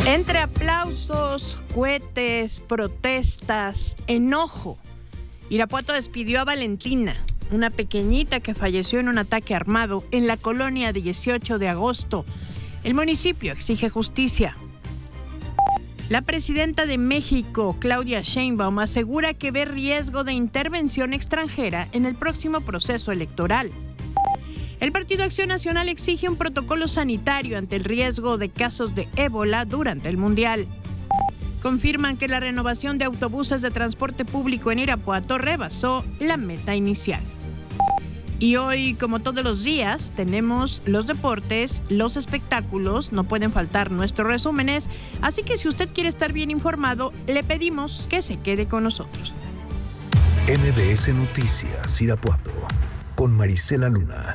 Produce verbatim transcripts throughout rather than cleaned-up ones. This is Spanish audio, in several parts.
Entre aplausos, cohetes, protestas, enojo, Irapuato despidió a Valentina, una pequeñita que falleció en un ataque armado en la colonia dieciocho de agosto. El municipio exige justicia. La presidenta de México, Claudia Sheinbaum, asegura que ve riesgo de intervención extranjera en el próximo proceso electoral. El Partido Acción Nacional exige un protocolo sanitario ante el riesgo de casos de ébola durante el Mundial. Confirman que la renovación de autobuses de transporte público en Irapuato rebasó la meta inicial. Y hoy, como todos los días, tenemos los deportes, los espectáculos, no pueden faltar nuestros resúmenes, así que si usted quiere estar bien informado, le pedimos que se quede con nosotros. M B S Noticias Irapuato, con Marisela Luna.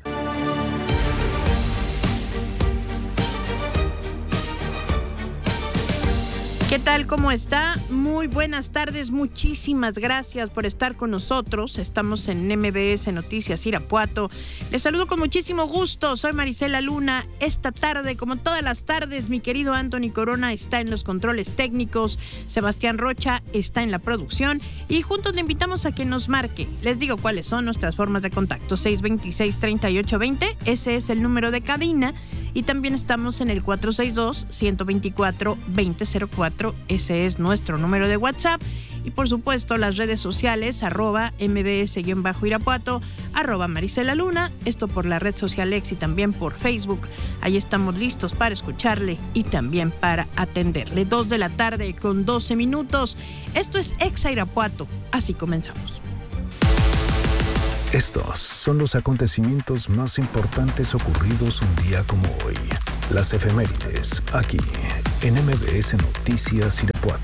¿Qué tal? ¿Cómo está? Muy buenas tardes, muchísimas gracias por estar con nosotros. Estamos en M B S Noticias Irapuato. Les saludo con muchísimo gusto, soy Marisela Luna. Esta tarde, como todas las tardes, mi querido Anthony Corona está en los controles técnicos, Sebastián Rocha está en la producción y juntos le invitamos a que nos marque. Les digo cuáles son nuestras formas de contacto: seis dos seis, tres ocho dos cero, ese es el número de cabina, y también estamos en el cuatro seis dos, uno dos cuatro, dos cero cero cuatro. Ese es nuestro número de WhatsApp. Y por supuesto las redes sociales, arroba mbs-irapuato, arroba Marisela Luna, esto por la red social X y también por Facebook. Ahí estamos listos para escucharle y también para atenderle. Dos de la tarde con doce minutos. Esto es Exa Irapuato. Así comenzamos. Estos son los acontecimientos más importantes ocurridos un día como hoy. Las efemérides, aquí en M B S Noticias Irapuato.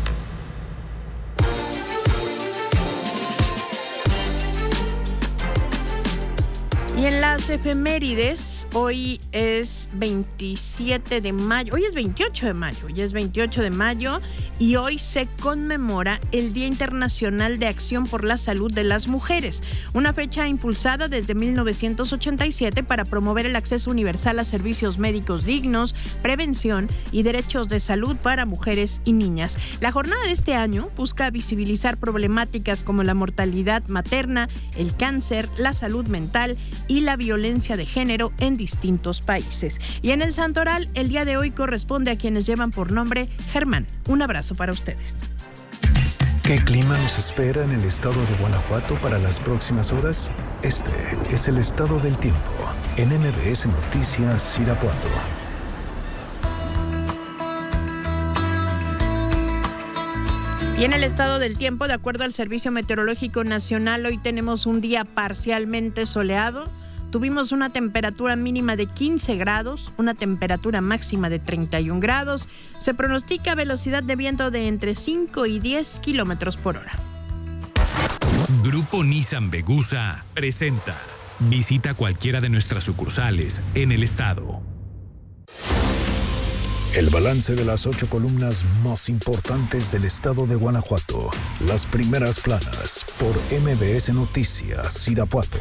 Y en las efemérides, hoy es veintisiete de mayo, hoy es veintiocho de mayo, hoy es veintiocho de mayo y hoy se conmemora el Día Internacional de Acción por la Salud de las Mujeres, una fecha impulsada desde mil novecientos ochenta y siete para promover el acceso universal a servicios médicos dignos, prevención y derechos de salud para mujeres y niñas. La jornada de este año busca visibilizar problemáticas como la mortalidad materna, el cáncer, la salud mental y la violencia de género en distintos países. Y en el Santoral, el día de hoy corresponde a quienes llevan por nombre Germán. Un abrazo para ustedes. ¿Qué clima nos espera en el estado de Guanajuato para las próximas horas? Este es el estado del tiempo en M B S Noticias Irapuato. Y en el estado del tiempo, de acuerdo al Servicio Meteorológico Nacional, hoy tenemos un día parcialmente soleado. Tuvimos una temperatura mínima de quince grados, una temperatura máxima de treinta y un grados. Se pronostica velocidad de viento de entre cinco y diez kilómetros por hora. Grupo Nissan Vegusa presenta. Visita cualquiera de nuestras sucursales en el estado. El balance de las ocho columnas más importantes del estado de Guanajuato. Las primeras planas por M B S Noticias Irapuato.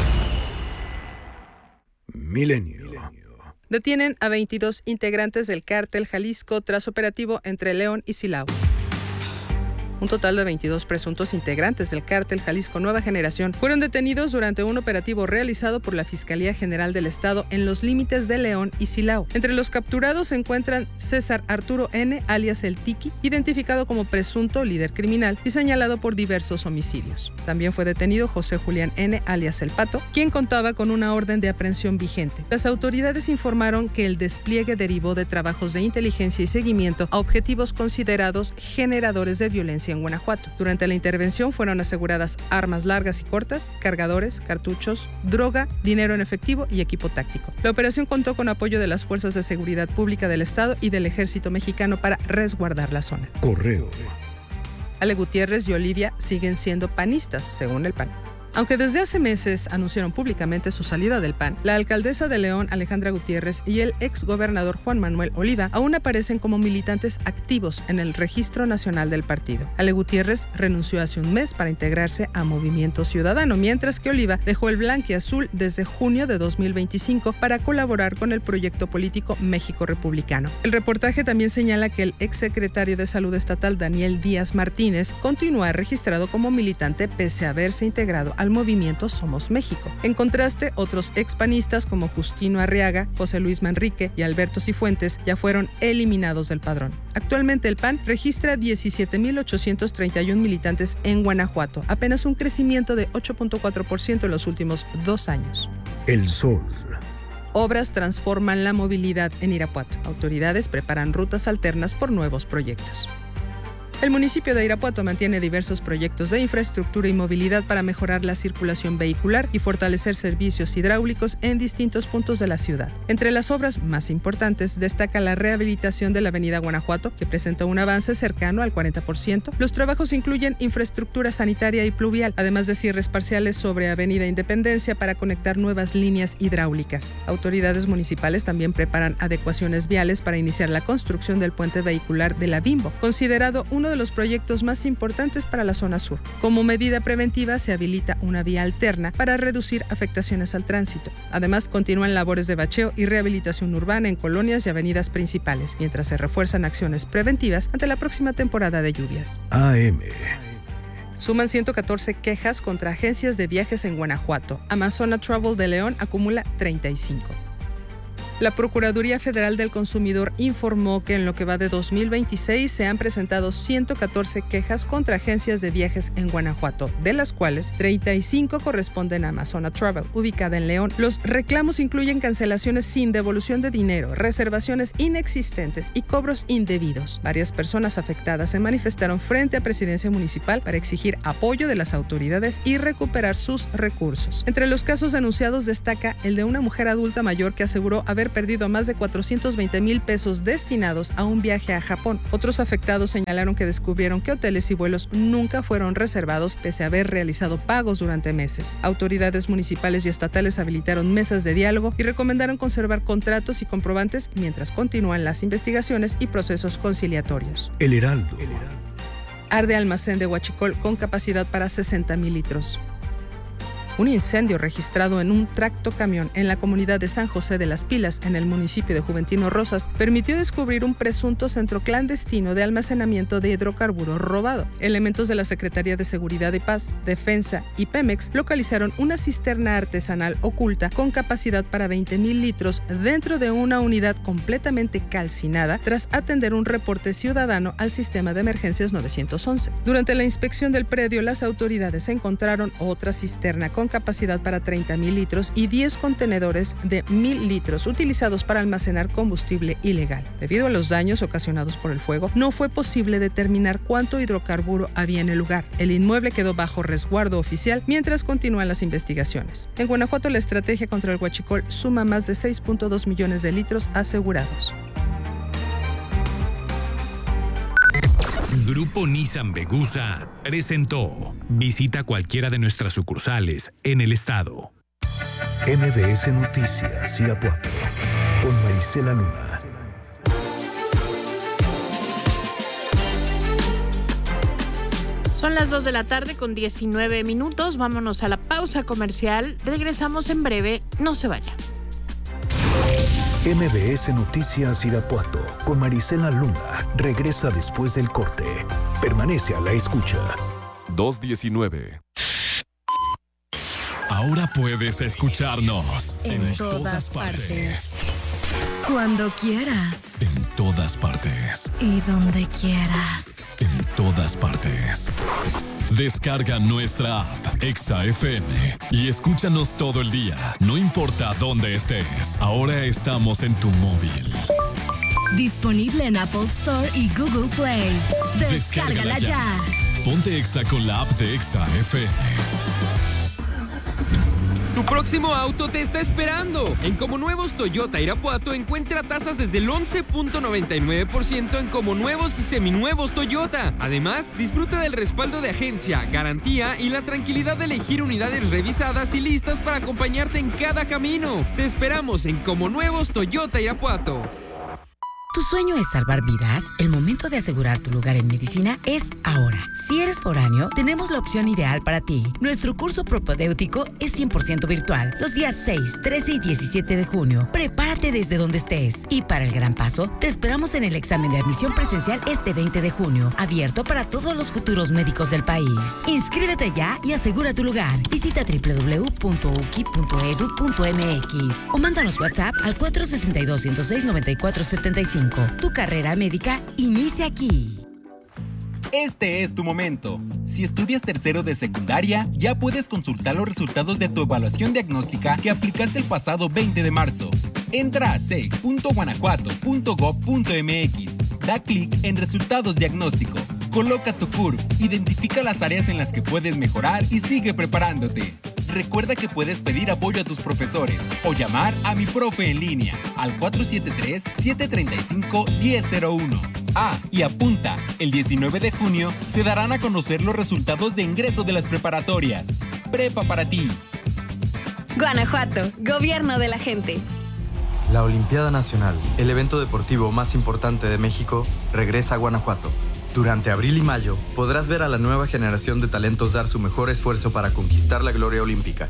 Milenio. Detienen a veintidós integrantes del cártel Jalisco tras operativo entre León y Silao. Un total de veintidós presuntos integrantes del cártel Jalisco Nueva Generación fueron detenidos durante un operativo realizado por la Fiscalía General del Estado en los límites de León y Silao. Entre los capturados se encuentran César Arturo N., alias El Tiki, identificado como presunto líder criminal y señalado por diversos homicidios. También fue detenido José Julián N., alias El Pato, quien contaba con una orden de aprehensión vigente. Las autoridades informaron que el despliegue derivó de trabajos de inteligencia y seguimiento a objetivos considerados generadores de violencia en Guanajuato. Durante la intervención fueron aseguradas armas largas y cortas, cargadores, cartuchos, droga, dinero en efectivo y equipo táctico. La operación contó con apoyo de las Fuerzas de Seguridad Pública del Estado y del Ejército Mexicano para resguardar la zona. Correo. Ale Gutiérrez y Olivia siguen siendo panistas, según el P A N. Aunque desde hace meses anunciaron públicamente su salida del P A N, la alcaldesa de León, Alejandra Gutiérrez, y el exgobernador Juan Manuel Oliva aún aparecen como militantes activos en el Registro Nacional del partido. Ale Gutiérrez renunció hace un mes para integrarse a Movimiento Ciudadano, mientras que Oliva dejó el blanquiazul desde junio de dos mil veinticinco para colaborar con el proyecto político México Republicano. El reportaje también señala que el exsecretario de Salud estatal, Daniel Díaz Martínez, continúa registrado como militante pese a haberse integrado al movimiento Somos México. En contraste, otros expanistas como Justino Arriaga, José Luis Manrique y Alberto Cifuentes ya fueron eliminados del padrón. Actualmente el P A N registra diecisiete mil ochocientos treinta y uno militantes en Guanajuato, apenas un crecimiento de ocho punto cuatro por ciento en los últimos dos años. El Sol. Obras transforman la movilidad en Irapuato. Autoridades preparan rutas alternas por nuevos proyectos. El municipio de Irapuato mantiene diversos proyectos de infraestructura y movilidad para mejorar la circulación vehicular y fortalecer servicios hidráulicos en distintos puntos de la ciudad. Entre las obras más importantes destaca la rehabilitación de la avenida Guanajuato, que presenta un avance cercano al cuarenta por ciento. Los trabajos incluyen infraestructura sanitaria y pluvial, además de cierres parciales sobre avenida Independencia para conectar nuevas líneas hidráulicas. Autoridades municipales también preparan adecuaciones viales para iniciar la construcción del puente vehicular de la Bimbo, considerado uno de los proyectos más importantes para la zona sur. Como medida preventiva, se habilita una vía alterna para reducir afectaciones al tránsito. Además, continúan labores de bacheo y rehabilitación urbana en colonias y avenidas principales, mientras se refuerzan acciones preventivas ante la próxima temporada de lluvias. A M. Suman ciento catorce quejas contra agencias de viajes en Guanajuato. Amazona Travel de León acumula treinta y cinco. La Procuraduría Federal del Consumidor informó que en lo que va de dos mil veintiséis se han presentado ciento catorce quejas contra agencias de viajes en Guanajuato, de las cuales treinta y cinco corresponden a Amazona Travel, ubicada en León. Los reclamos incluyen cancelaciones sin devolución de dinero, reservaciones inexistentes y cobros indebidos. Varias personas afectadas se manifestaron frente a Presidencia Municipal para exigir apoyo de las autoridades y recuperar sus recursos. Entre los casos denunciados destaca el de una mujer adulta mayor que aseguró haber perdido más de cuatrocientos veinte mil pesos destinados a un viaje a Japón. Otros afectados señalaron que descubrieron que hoteles y vuelos nunca fueron reservados pese a haber realizado pagos durante meses. Autoridades municipales y estatales habilitaron mesas de diálogo y recomendaron conservar contratos y comprobantes mientras continúan las investigaciones y procesos conciliatorios. El Heraldo. Arde almacén de Huachicol con capacidad para sesenta mil litros. Un incendio registrado en un tractocamión en la comunidad de San José de las Pilas, en el municipio de Juventino Rosas, permitió descubrir un presunto centro clandestino de almacenamiento de hidrocarburos robado. Elementos de la Secretaría de Seguridad y Paz, Defensa y Pemex localizaron una cisterna artesanal oculta con capacidad para veinte mil litros dentro de una unidad completamente calcinada tras atender un reporte ciudadano al sistema de emergencias nueve once. Durante la inspección del predio, las autoridades encontraron otra cisterna con capacidad para treinta mil litros y diez contenedores de mil litros utilizados para almacenar combustible ilegal. Debido a los daños ocasionados por el fuego, no fue posible determinar cuánto hidrocarburo había en el lugar. El inmueble quedó bajo resguardo oficial mientras continúan las investigaciones. En Guanajuato, la estrategia contra el huachicol suma más de seis punto dos millones de litros asegurados. Grupo Nissan Vegusa presentó. Visita cualquiera de nuestras sucursales en el estado. M B S Noticias Irapuato con Marisela Luna. Son las dos de la tarde con diecinueve minutos. Vámonos a la pausa comercial. Regresamos en breve. No se vaya. M B S Noticias Irapuato con Marisela Luna regresa después del corte. Permanece a la escucha. dos diecinueve. Ahora puedes escucharnos en, en todas, todas partes. partes. Cuando quieras. En todas partes. Y donde quieras. En todas partes. Descarga nuestra app Exa F M y escúchanos todo el día, no importa dónde estés. Ahora estamos en tu móvil. Disponible en Apple Store y Google Play. Descárgala, Descárgala ya. ya. Ponte Exa con la app de Exa F M. Tu próximo auto te está esperando. En Comonuevos Toyota Irapuato encuentra tasas desde el once punto noventa y nueve por ciento en Comonuevos y seminuevos Toyota. Además, disfruta del respaldo de agencia, garantía y la tranquilidad de elegir unidades revisadas y listas para acompañarte en cada camino. Te esperamos en Comonuevos Toyota Irapuato. ¿Tu sueño es salvar vidas? El momento de asegurar tu lugar en medicina es ahora. Si eres foráneo, tenemos la opción ideal para ti. Nuestro curso propedéutico es cien por ciento virtual. Los días seis, trece y diecisiete de junio. Prepárate desde donde estés. Y para el gran paso, te esperamos en el examen de admisión presencial este veinte de junio, abierto para todos los futuros médicos del país. Inscríbete ya y asegura tu lugar. Visita doble u doble u doble u punto u k i punto e d u punto m x o mándanos WhatsApp al cuatro seis dos, ciento seis, noventa y cuatro setenta y cinco. Tu carrera médica inicia aquí. Este es tu momento. Si estudias tercero de secundaria, ya puedes consultar los resultados de tu evaluación diagnóstica que aplicaste el pasado veinte de marzo. Entra a s e c punto guanajuato punto gob punto m x, da clic en Resultados Diagnóstico, coloca tu C U R P, identifica las áreas en las que puedes mejorar y sigue preparándote. Recuerda que puedes pedir apoyo a tus profesores o llamar a Mi Profe en línea al cuatro siete tres, siete tres cinco, uno cero cero uno. Ah, y apunta, el diecinueve de junio se darán a conocer los resultados de ingreso de las preparatorias. Prepa para ti. Guanajuato, Gobierno de la gente. La Olimpiada Nacional, el evento deportivo más importante de México, regresa a Guanajuato. Durante abril y mayo, podrás ver a la nueva generación de talentos dar su mejor esfuerzo para conquistar la gloria olímpica.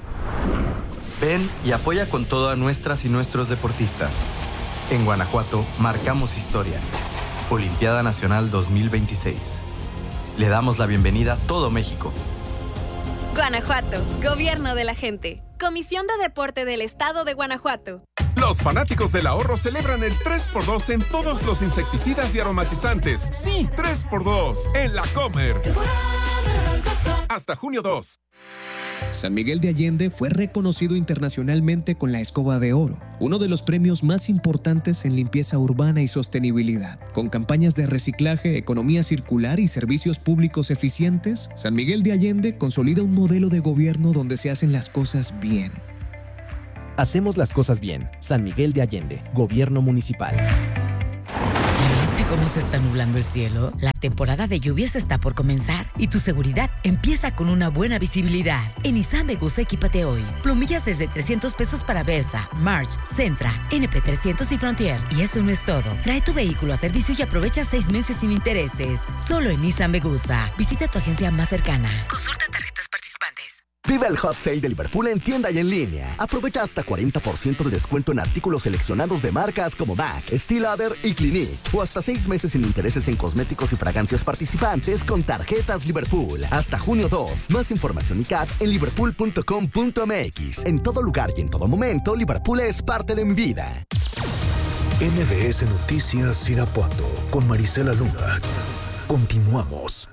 Ven y apoya con todo a nuestras y nuestros deportistas. En Guanajuato, marcamos historia. Olimpiada Nacional dos mil veintiséis. Le damos la bienvenida a todo México. Guanajuato, Gobierno de la gente. Comisión de Deporte del Estado de Guanajuato. Los fanáticos del ahorro celebran el tres por dos en todos los insecticidas y aromatizantes. Sí, tres por dos en La Comer. Hasta junio dos. San Miguel de Allende fue reconocido internacionalmente con la Escoba de Oro, uno de los premios más importantes en limpieza urbana y sostenibilidad. Con campañas de reciclaje, economía circular y servicios públicos eficientes, San Miguel de Allende consolida un modelo de gobierno donde se hacen las cosas bien. Hacemos las cosas bien. San Miguel de Allende, Gobierno Municipal. ¿Ya viste cómo se está nublando el cielo? La temporada de lluvias está por comenzar y tu seguridad empieza con una buena visibilidad. En Nissan Vegusa equípate hoy. Plomillas desde trescientos pesos para Versa, March, Sentra, N P trescientos y Frontier. Y eso no es todo. Trae tu vehículo a servicio y aprovecha seis meses sin intereses. Solo en Nissan Vegusa. Visita tu agencia más cercana. Consulta tarjetas participantes. Vive el Hot Sale de Liverpool en tienda y en línea. Aprovecha hasta cuarenta por ciento de descuento en artículos seleccionados de marcas como M A C, Steel Lauder y Clinique. O hasta seis meses sin intereses en cosméticos y fragancias participantes con tarjetas Liverpool. Hasta junio dos. Más información y C A T en liverpool punto com punto m x. En todo lugar y en todo momento, Liverpool es parte de mi vida. M B S Noticias Irapuato con Marisela Luna. Continuamos.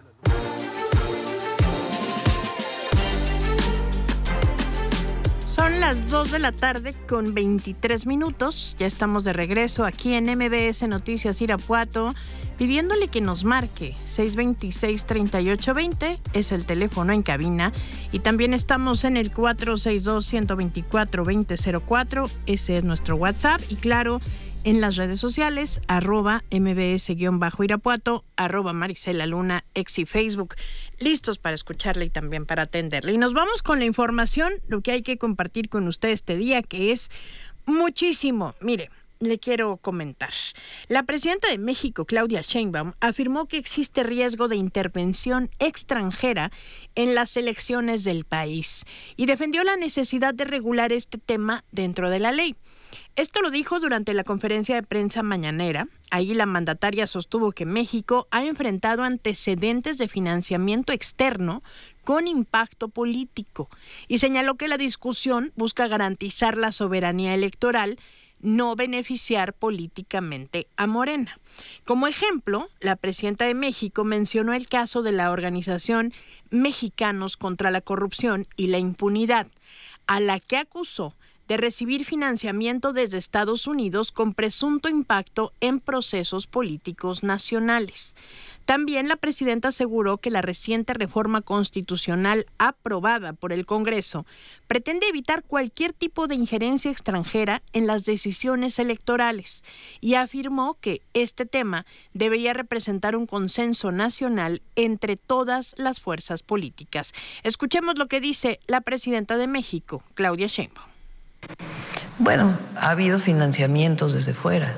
Son las dos de la tarde con veintitrés minutos. Ya estamos de regreso aquí en M B S Noticias Irapuato, pidiéndole que nos marque. seis dos seis, tres ocho dos cero es el teléfono en cabina. Y también estamos en el cuatro seis dos, uno dos cuatro, dos cero cero cuatro. Ese es nuestro WhatsApp. Y claro, en las redes sociales, arroba mbs-irapuato, arroba Marisela Luna, ex y Facebook. Listos para escucharle y también para atenderle. Y nos vamos con la información, lo que hay que compartir con usted este día, que es muchísimo. Mire, le quiero comentar. La presidenta de México, Claudia Sheinbaum, afirmó que existe riesgo de intervención extranjera en las elecciones del país y defendió la necesidad de regular este tema dentro de la ley. Esto lo dijo durante la conferencia de prensa mañanera. Ahí la mandataria sostuvo que México ha enfrentado antecedentes de financiamiento externo con impacto político y señaló que la discusión busca garantizar la soberanía electoral, no beneficiar políticamente a Morena. Como ejemplo, la presidenta de México mencionó el caso de la organización Mexicanos contra la Corrupción y la Impunidad, a la que acusó de recibir financiamiento desde Estados Unidos con presunto impacto en procesos políticos nacionales. También la presidenta aseguró que la reciente reforma constitucional aprobada por el Congreso pretende evitar cualquier tipo de injerencia extranjera en las decisiones electorales y afirmó que este tema debería representar un consenso nacional entre todas las fuerzas políticas. Escuchemos lo que dice la presidenta de México, Claudia Sheinbaum. Bueno, ha habido financiamientos desde fuera.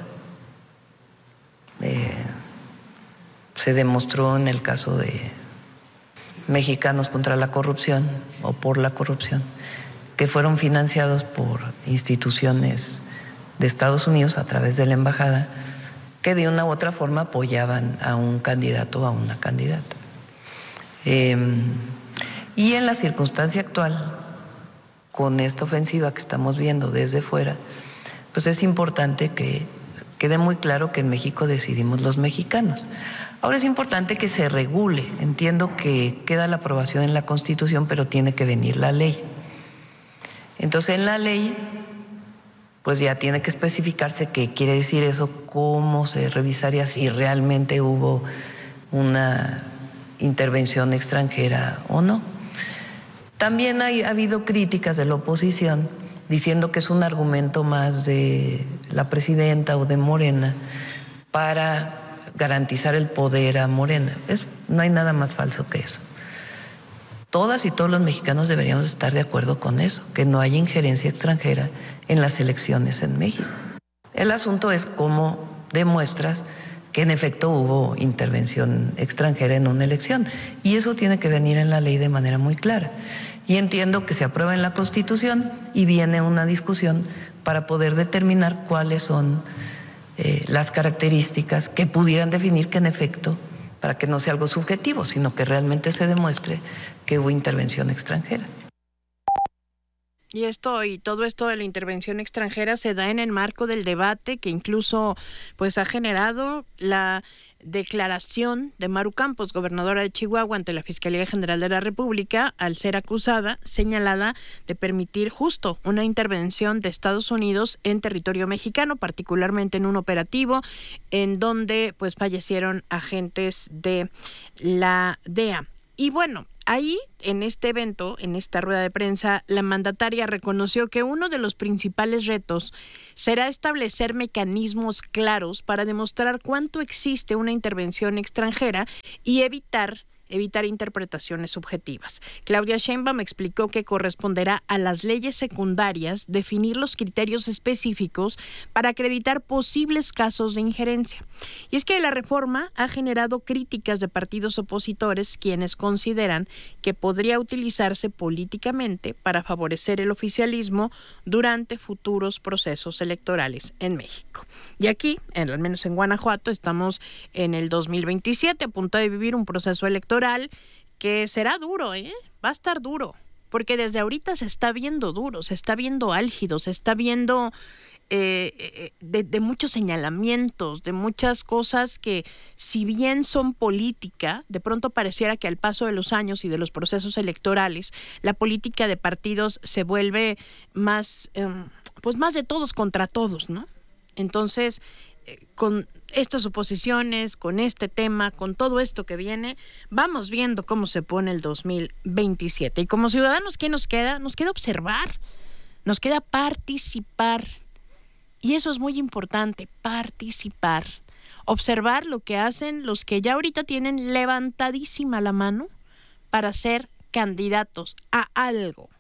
Eh, se demostró en el caso de Mexicanos contra la Corrupción o por la corrupción, que fueron financiados por instituciones de Estados Unidos a través de la embajada, que de una u otra forma apoyaban a un candidato o a una candidata. Eh, y en la circunstancia actual, con esta ofensiva que estamos viendo desde fuera, pues es importante que quede muy claro que en México decidimos los mexicanos. Ahora es importante que se regule. Entiendo que queda la aprobación en la Constitución, pero tiene que venir la ley. Entonces, en la ley, pues ya tiene que especificarse qué quiere decir eso, cómo se revisaría si realmente hubo una intervención extranjera o no. También hay, ha habido críticas de la oposición diciendo que es un argumento más de la presidenta o de Morena para garantizar el poder a Morena. Es, no hay nada más falso que eso. Todas y todos los mexicanos deberíamos estar de acuerdo con eso, que no haya injerencia extranjera en las elecciones en México. El asunto es cómo demuestras que en efecto hubo intervención extranjera en una elección, y eso tiene que venir en la ley de manera muy clara. Y entiendo que se aprueba en la Constitución y viene una discusión para poder determinar cuáles son eh, las características que pudieran definir que en efecto, para que no sea algo subjetivo, sino que realmente se demuestre que hubo intervención extranjera. Y esto y todo esto de la intervención extranjera se da en el marco del debate que incluso pues ha generado la declaración de Maru Campos, gobernadora de Chihuahua, ante la Fiscalía General de la República, al ser acusada, señalada de permitir justo una intervención de Estados Unidos en territorio mexicano, particularmente en un operativo en donde pues fallecieron agentes de la D E A. Y bueno, ahí, en este evento, en esta rueda de prensa, la mandataria reconoció que uno de los principales retos será establecer mecanismos claros para demostrar cuánto existe una intervención extranjera y evitar evitar interpretaciones subjetivas. Claudia Sheinbaum explicó que corresponderá a las leyes secundarias definir los criterios específicos para acreditar posibles casos de injerencia. Y es que la reforma ha generado críticas de partidos opositores quienes consideran que podría utilizarse políticamente para favorecer el oficialismo durante futuros procesos electorales en México. Y aquí, al menos en Guanajuato, estamos en el dos mil veintisiete, a punto de vivir un proceso electoral que será duro, ¿eh? Va a estar duro, porque desde ahorita se está viendo duro, se está viendo álgido, se está viendo eh, de, de muchos señalamientos, de muchas cosas que, si bien son política, de pronto pareciera que al paso de los años y de los procesos electorales, la política de partidos se vuelve más, eh, pues más de todos contra todos, ¿no? Entonces, eh, con estas oposiciones, con este tema, con todo esto que viene, vamos viendo cómo se pone el dos mil veintisiete. Y como ciudadanos, ¿qué nos queda? Nos queda observar, nos queda participar. Y eso es muy importante, participar. Observar lo que hacen los que ya ahorita tienen levantadísima la mano para ser candidatos a algo.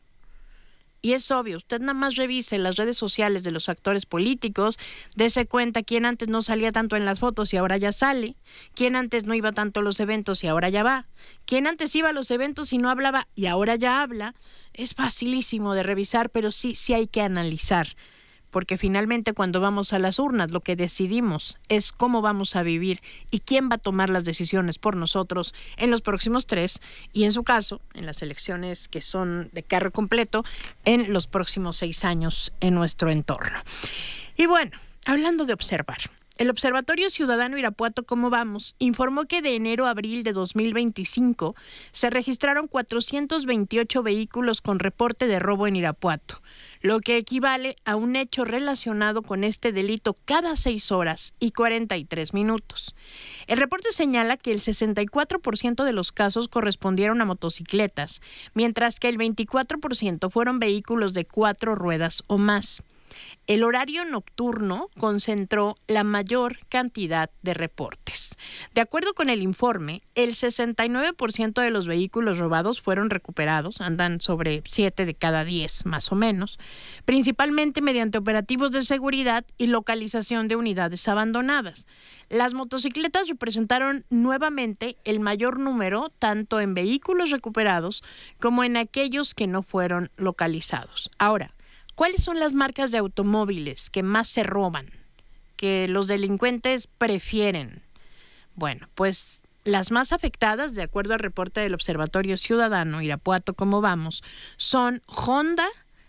Y es obvio, usted nada más revise las redes sociales de los actores políticos, dése cuenta quién antes no salía tanto en las fotos y ahora ya sale, quién antes no iba tanto a los eventos y ahora ya va, quién antes iba a los eventos y no hablaba y ahora ya habla. Es facilísimo de revisar, pero sí, sí hay que analizar. Porque finalmente cuando vamos a las urnas lo que decidimos es cómo vamos a vivir y quién va a tomar las decisiones por nosotros en los próximos tres y en su caso, en las elecciones que son de cargo completo, en los próximos seis años en nuestro entorno. Y bueno, hablando de observar, El Observatorio Ciudadano Irapuato ¿Cómo vamos? Informó que de enero a abril de dos mil veinticinco se registraron cuatrocientos veintiocho vehículos con reporte de robo en Irapuato, lo que equivale a un hecho relacionado con este delito cada seis horas y cuarenta y tres minutos. El reporte señala que el sesenta y cuatro por ciento de los casos correspondieron a motocicletas, mientras que el veinticuatro por ciento fueron vehículos de cuatro ruedas o más. El horario nocturno concentró la mayor cantidad de reportes. De acuerdo con el informe, el sesenta y nueve por ciento de los vehículos robados fueron recuperados, andan sobre siete de cada diez más o menos, principalmente mediante operativos de seguridad y localización de unidades abandonadas. Las motocicletas representaron nuevamente el mayor número tanto en vehículos recuperados como en aquellos que no fueron localizados. Ahora, ¿cuáles son las marcas de automóviles que más se roban, que los delincuentes prefieren? Bueno, pues las más afectadas, de acuerdo al reporte del Observatorio Ciudadano Irapuato ¿Cómo vamos?, son Honda,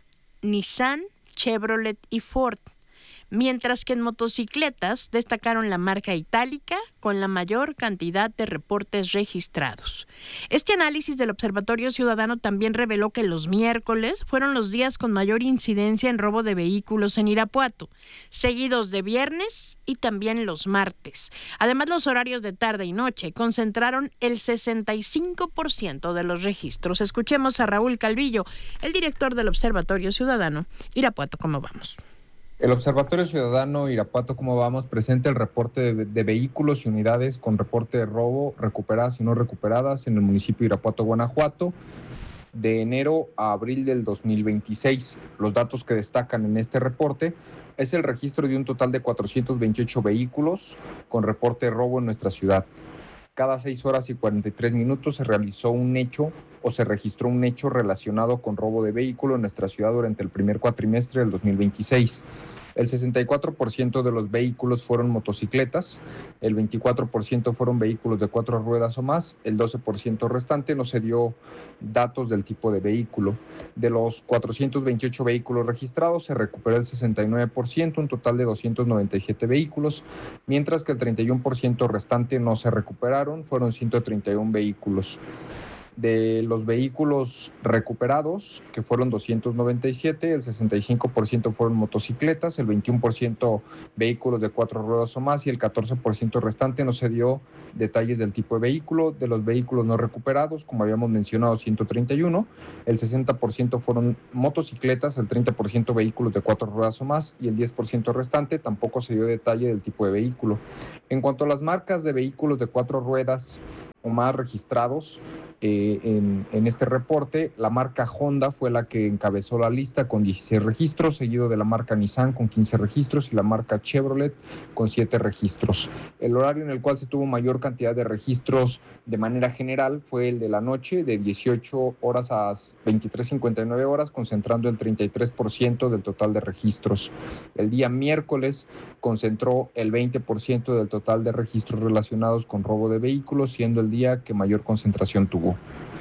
Nissan, Chevrolet y Ford. Mientras que en motocicletas destacaron la marca Itálica con la mayor cantidad de reportes registrados. Este análisis del Observatorio Ciudadano también reveló que los miércoles fueron los días con mayor incidencia en robo de vehículos en Irapuato, seguidos de viernes y también los martes. Además, los horarios de tarde y noche concentraron el sesenta y cinco por ciento de los registros. Escuchemos a Raúl Calvillo, el director del Observatorio Ciudadano Irapuato ¿Cómo vamos? El Observatorio Ciudadano Irapuato ¿Cómo vamos? Presenta el reporte de, de vehículos y unidades con reporte de robo recuperadas y no recuperadas en el municipio de Irapuato, Guanajuato, de enero a abril del dos mil veintiséis. Los datos que destacan en este reporte es el registro de un total de cuatrocientos veintiocho vehículos con reporte de robo en nuestra ciudad. Cada seis horas y cuarenta y tres minutos se realizó un hecho o se registró un hecho relacionado con robo de vehículo en nuestra ciudad durante el primer cuatrimestre del dos mil veintiséis. El sesenta y cuatro por ciento de los vehículos fueron motocicletas, el veinticuatro por ciento fueron vehículos de cuatro ruedas o más, el doce por ciento restante no se dio datos del tipo de vehículo. De los cuatrocientos veintiocho vehículos registrados, se recuperó el sesenta y nueve por ciento, un total de doscientos noventa y siete vehículos, mientras que el treinta y uno por ciento restante no se recuperaron, fueron ciento treinta y uno vehículos. De los vehículos recuperados, que fueron doscientos noventa y siete, el sesenta y cinco por ciento fueron motocicletas, el veintiuno por ciento vehículos de cuatro ruedas o más y el catorce por ciento restante no se dio detalles del tipo de vehículo. De los vehículos no recuperados, como habíamos mencionado, ciento treinta y uno, el sesenta por ciento fueron motocicletas, el treinta por ciento vehículos de cuatro ruedas o más y el diez por ciento restante tampoco se dio detalle del tipo de vehículo. En cuanto a las marcas de vehículos de cuatro ruedas o más registrados, Eh, en, en este reporte, la marca Honda fue la que encabezó la lista con dieciséis registros, seguido de la marca Nissan con quince registros y la marca Chevrolet con siete registros. El horario en el cual se tuvo mayor cantidad de registros de manera general fue el de la noche, de dieciocho horas a veintitrés cincuenta y nueve horas, concentrando el treinta y tres por ciento del total de registros. El día miércoles concentró el veinte por ciento del total de registros relacionados con robo de vehículos, siendo el día que mayor concentración tuvo.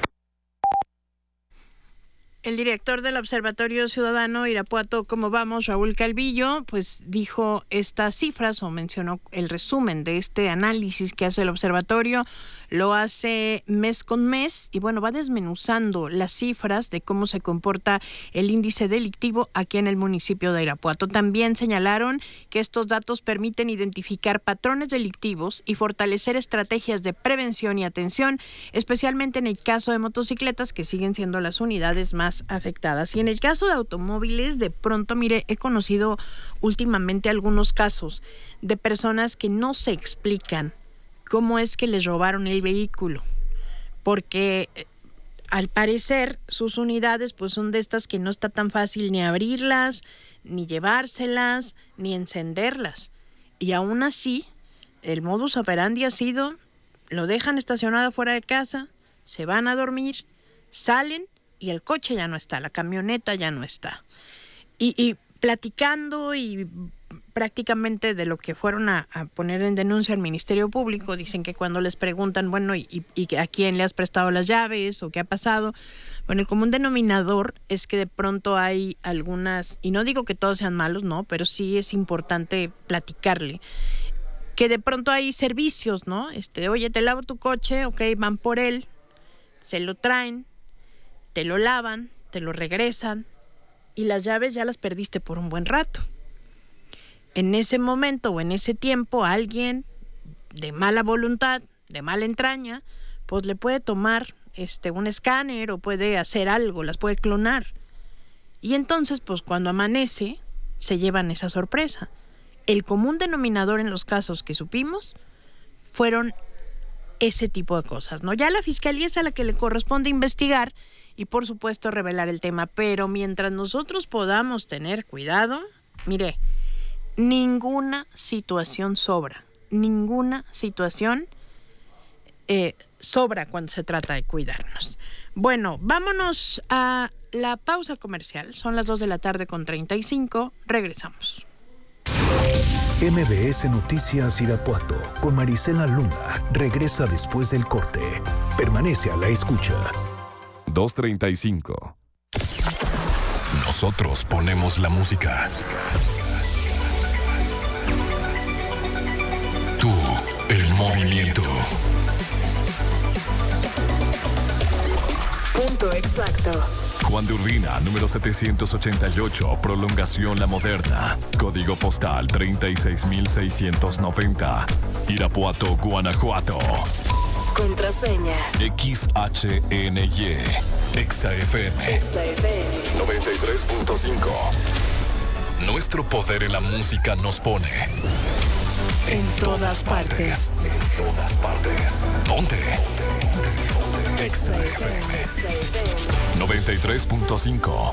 El director del Observatorio Ciudadano Irapuato ¿Cómo vamos?, Raúl Calvillo, pues dijo estas cifras o mencionó el resumen de este análisis que hace el observatorio. Lo hace mes con mes y bueno, va desmenuzando las cifras de cómo se comporta el índice delictivo aquí en el municipio de Irapuato. También señalaron que estos datos permiten identificar patrones delictivos y fortalecer estrategias de prevención y atención, especialmente en el caso de motocicletas, que siguen siendo las unidades más afectadas. Y en el caso de automóviles, de pronto, mire, he conocido últimamente algunos casos de personas que no se explican cómo es que les robaron el vehículo, porque al parecer sus unidades pues son de estas que no está tan fácil ni abrirlas, ni llevárselas, ni encenderlas. Y aún así, el modus operandi ha sido, lo dejan estacionado fuera de casa, se van a dormir, salen y el coche ya no está, la camioneta ya no está. Y, y platicando y prácticamente de lo que fueron a, a poner en denuncia al Ministerio Público, dicen que cuando les preguntan, bueno, y, y, y a quién le has prestado las llaves o qué ha pasado, bueno, el común denominador es que de pronto hay algunas, y no digo que todos sean malos, no, pero sí es importante platicarle. que de pronto hay servicios, ¿no? Este, oye, te lavo tu coche, ok, van por él, se lo traen, te lo lavan, te lo regresan y las llaves ya las perdiste por un buen rato. En ese momento o en ese tiempo alguien de mala voluntad, de mala entraña, pues le puede tomar este, un escáner o puede hacer algo, las puede clonar. Y entonces, pues cuando amanece, se llevan esa sorpresa. El común denominador en los casos que supimos fueron ese tipo de cosas, ¿no? Ya la fiscalía es a la que le corresponde investigar y, por supuesto, revelar el tema. Pero mientras nosotros podamos tener cuidado, mire, ninguna situación sobra. Ninguna situación eh, sobra cuando se trata de cuidarnos. Bueno, vámonos a la pausa comercial. Son las dos de la tarde con treinta y cinco. Regresamos. M B S Noticias Irapuato con Marisela Luna regresa después del corte. Permanece a la escucha. dos treinta y cinco. Nosotros ponemos la música. Tú, el movimiento. Punto exacto. Juan de Urbina, número setecientos ochenta y ocho, Prolongación La Moderna. Código postal treinta y seis mil seiscientos noventa. Irapuato, Guanajuato. Contraseña. X H N Y. Exa F M. Exa F M. noventa y tres punto cinco. Nuestro poder en la música nos pone en todas partes. En todas partes. Ponte. Exa F M. noventa y tres punto cinco.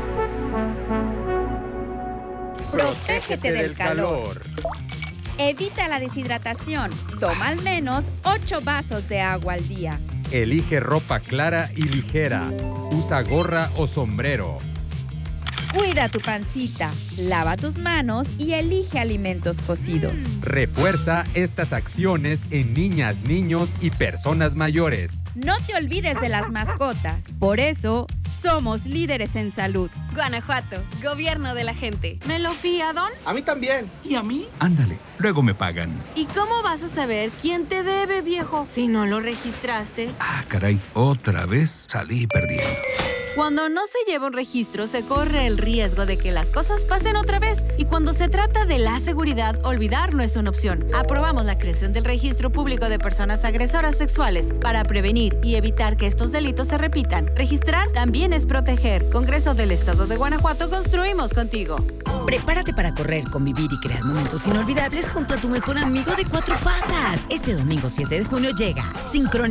Protégete del calor. Evita la deshidratación. Toma al menos ocho vasos de agua al día. Elige ropa clara y ligera. Usa gorra o sombrero. Cuida tu pancita, lava tus manos y elige alimentos cocidos. Refuerza estas acciones en niñas, niños y personas mayores. No te olvides de las mascotas. Por eso, somos líderes en salud. Guanajuato, gobierno de la gente. ¿Me lo fía, Don? A mí también. ¿Y a mí? Ándale, luego me pagan. ¿Y cómo vas a saber quién te debe, viejo, si no lo registraste? Ah, caray, otra vez salí perdiendo. Cuando no se lleva un registro, se corre el riesgo de que las cosas pasen otra vez. Y cuando se trata de la seguridad, olvidar no es una opción. Aprobamos la creación del Registro Público de Personas Agresoras Sexuales para prevenir y evitar que estos delitos se repitan. Registrar también es proteger. Congreso del Estado de Guanajuato, construimos contigo. Prepárate para correr, convivir y crear momentos inolvidables junto a tu mejor amigo de cuatro patas. Este domingo siete de junio llega Sincron